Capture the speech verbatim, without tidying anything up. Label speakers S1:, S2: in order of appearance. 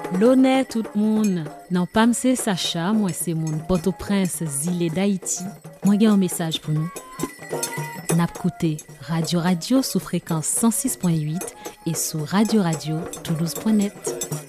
S1: L'honneur tout le monde. Non pas c'est Sacha, moi c'est mon Port-au-Prince Zile d'Haïti. Moi j'ai un message pour nous. N'a écouté Radio Radio sous fréquence cent six point huit et sur radio radio toulouse point net.